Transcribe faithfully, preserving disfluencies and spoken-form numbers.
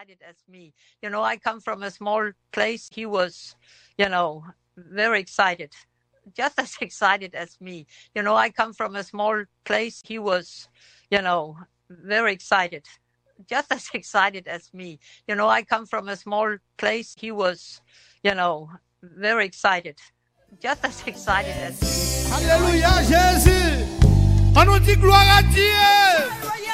excited as me. You know, I come from a small place. He was, you know, very excited, just as excited as me. You know, I come from a small place. He was, you know, very excited, just as excited as me. You know, I come from a small place. He was, you know, very excited, just as excited as me. Alléluia, Jésus. On nous dit gloire à Dieu.